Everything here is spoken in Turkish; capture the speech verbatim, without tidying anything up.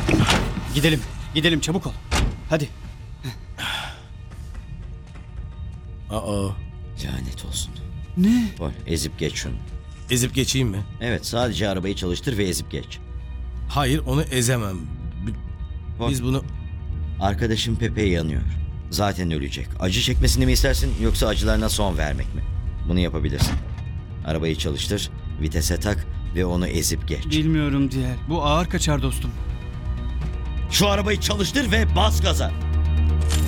Gidelim. Gidelim çabuk ol. Hadi. Aa, Lanet olsun. Ne? Paul, ezip geç şunu. ezip geçeyim mi? Evet, sadece arabayı çalıştır ve ezip geç. Hayır, onu ezemem. B- Paul, Biz bunu... arkadaşım Pepe yanıyor. Zaten ölecek. Acı çekmesini mi istersin yoksa acılarına son vermek mi? Bunu yapabilirsin. Arabayı çalıştır, vitese tak ve onu ezip geç. Bilmiyorum diğer. Bu ağır kaçar dostum. Şu arabayı çalıştır ve bas gaza.